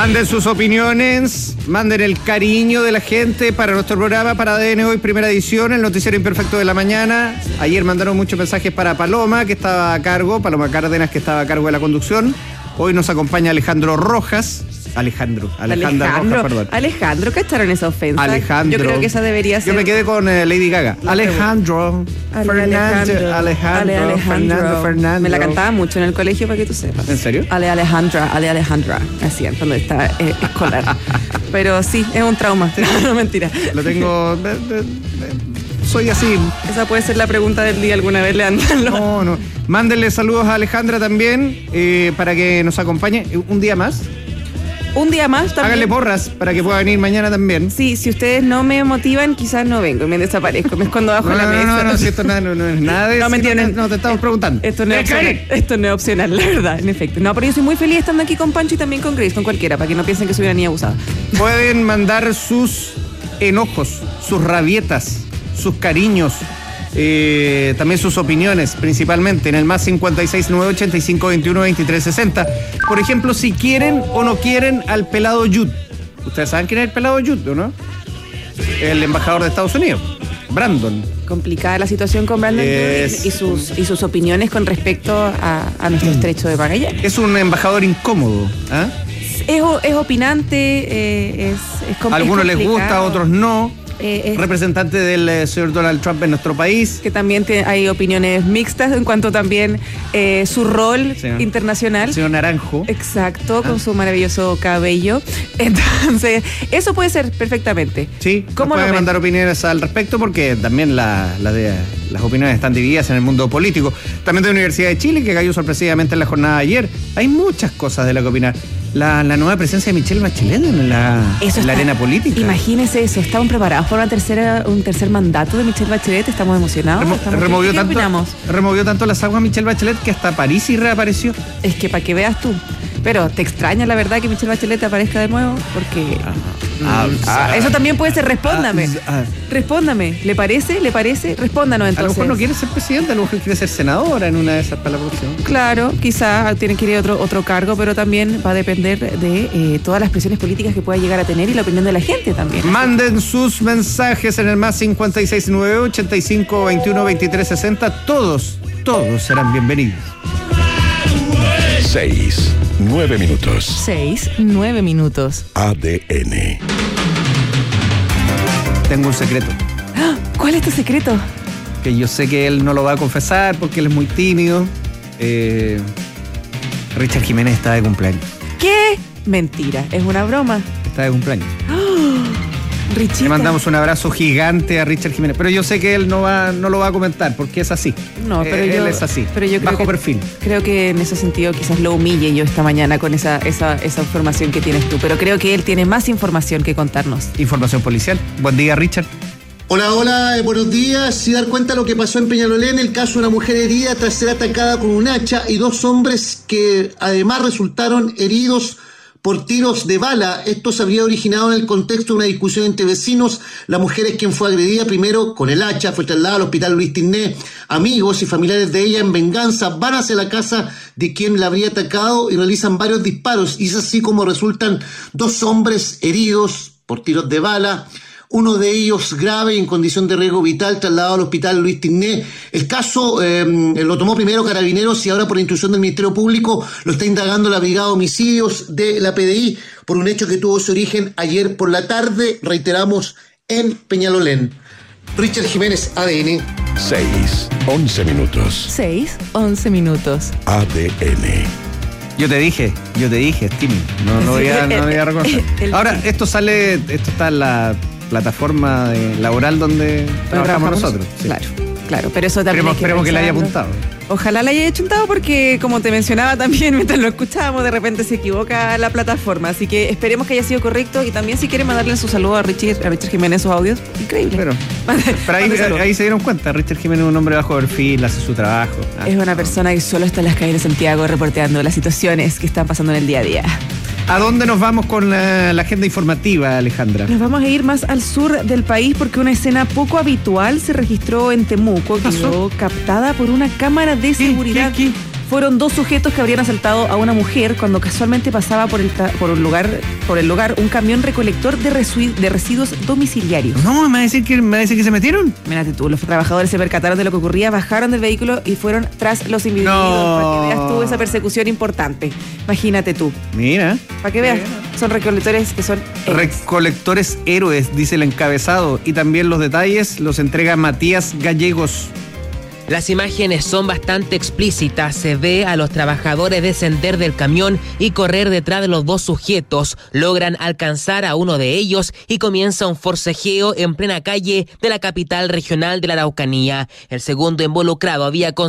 Manden sus opiniones, manden el cariño de la gente para nuestro programa, para ADN Hoy, primera edición, el noticiero imperfecto de la mañana. Ayer mandaron muchos mensajes para Paloma, que estaba a cargo, Paloma Cárdenas, que estaba a cargo de la conducción. Hoy nos acompaña Alejandro Rojas. Alejandro Rojas, perdón. Alejandro, ¿cacharon esa ofensa? Alejandro. Yo creo que esa debería ser. Yo me quedé con Lady Gaga. Alejandro Fernando. Me la cantaba mucho en el colegio, para que tú sepas. ¿En serio? Alejandra. Hacían cuando estaba escolar. Pero sí, es un trauma. No, mentira. Lo tengo. Soy así. Esa puede ser la pregunta del día. ¿Alguna vez le andan? No. Mándenle saludos a Alejandra también, para que nos acompañe un día más. Un día más también. Háganle porras para que pueda venir mañana también. Sí, si ustedes no me motivan, quizás no vengo y me desaparezco. Me escondo bajo la mesa. No, si esto no es nada de eso. No, te estamos preguntando. Esto no es opcional, la verdad, en efecto. No, pero yo soy muy feliz estando aquí con Pancho y también con Grace, con cualquiera, para que no piensen que soy una niña abusada. Pueden mandar sus enojos, sus rabietas, sus cariños, también sus opiniones, principalmente en el más 569-8521-2360. Por ejemplo, si quieren o no quieren al pelado Yud. ¿Ustedes saben quién es el pelado Yud, o no? El embajador de Estados Unidos, Brandon. Complicada la situación con Brandon y sus opiniones con respecto a nuestro estrecho de Magallanes. Es un embajador incómodo, ¿ah? Es opinante, es complicado. A algunos les gusta, a otros no. Representante del señor Donald Trump en nuestro país. Que también hay opiniones mixtas en cuanto también su rol internacional. Señor Naranjo. Exacto, con su maravilloso cabello. Entonces, eso puede ser perfectamente. Sí, ¿cómo puede mandar opiniones al respecto? Porque también las opiniones están divididas en el mundo político. También de la Universidad de Chile, que cayó sorpresivamente en la jornada de ayer. Hay muchas cosas de las que opinar. La nueva presencia de Michelle Bachelet en la arena política. Imagínese eso. ¿Estaban preparados para un tercer mandato de Michelle Bachelet? ¿Estamos emocionados? Removió tanto las aguas Michelle Bachelet que hasta París y reapareció. Es que para que veas tú. Pero te extraña la verdad que Michelle Bachelet aparezca de nuevo, porque eso también puede ser. Respóndame. ¿Le parece? Respóndanos entonces. A lo mejor no quiere ser presidenta, a lo mejor quiere ser senadora en una de esas para la próxima. Claro, quizá tiene que ir a otro cargo, pero también va a depender de todas las presiones políticas que pueda llegar a tener y la opinión de la gente también. Manden sus mensajes en el más 569-8521-2360. Todos serán bienvenidos. 6-9 minutos. 6-9 minutos. ADN. Tengo un secreto. ¿Cuál es tu secreto? Que yo sé que él no lo va a confesar porque él es muy tímido. Richard Jiménez está de cumpleaños. ¿Qué? Mentira, es una broma. Está de cumpleaños. Richita. Le mandamos un abrazo gigante a Richard Jiménez. Pero yo sé que él no lo va a comentar porque es así. No, pero él es así. Pero yo creo bajo perfil. Creo que en ese sentido quizás lo humille yo esta mañana con esa información que tienes tú. Pero creo que él tiene más información que contarnos. Información policial. Buen día, Richard. Hola, buenos días. Si dar cuenta de lo que pasó en Peñalolén, el caso de una mujer herida tras ser atacada con un hacha y dos hombres que además resultaron heridos por tiros de bala. Esto se habría originado en el contexto de una discusión entre vecinos. La mujer es quien fue agredida primero con el hacha, fue trasladada al hospital Luis Tinné. Amigos y familiares de ella en venganza van hacia la casa de quien la habría atacado y realizan varios disparos. Y es así como resultan dos hombres heridos por tiros de bala. Uno de ellos grave y en condición de riesgo vital, trasladado al hospital Luis Tinné. El caso lo tomó primero Carabineros y ahora por instrucción del Ministerio Público lo está indagando la Brigada de Homicidios de la PDI por un hecho que tuvo su origen ayer por la tarde, reiteramos, en Peñalolén. Richard Jiménez, ADN. 6-11 minutos. 6-11 minutos. ADN. Yo te dije, es tímido. No voy a reconocer. Ahora, esto está en la plataforma laboral donde trabajamos nosotros. Sí. Claro, pero eso también esperemos que le haya apuntado. Ojalá le haya apuntado porque, como te mencionaba también mientras lo escuchábamos, de repente se equivoca la plataforma, así que esperemos que haya sido correcto y también si quieren mandarle su saludo a Richard Jiménez sus audios, increíble. Pero ahí se dieron cuenta, Richard Jiménez es un hombre bajo perfil, hace su trabajo. Es una persona que solo está en las calles de Santiago reporteando las situaciones que están pasando en el día a día. ¿A dónde nos vamos con la agenda informativa, Alejandra? Nos vamos a ir más al sur del país porque una escena poco habitual se registró en Temuco, quedó captada por una cámara de seguridad. fueron 2 sujetos que habrían asaltado a una mujer cuando casualmente pasaba por el lugar un camión recolector de residuos domiciliarios. No, me va a decir que se metieron. Mírate tú, los trabajadores se percataron de lo que ocurría, bajaron del vehículo y fueron tras los individuos. No. Para que veas tú esa persecución importante. Imagínate tú. Mira. Para que veas, son recolectores que son héroes. Recolectores héroes, dice el encabezado. Y también los detalles los entrega Matías Gallegos. Las imágenes son bastante explícitas. Se ve a los trabajadores descender del camión y correr detrás de los 2 sujetos. Logran alcanzar a uno de ellos y comienza un forcejeo en plena calle de la capital regional de la Araucanía. El segundo involucrado había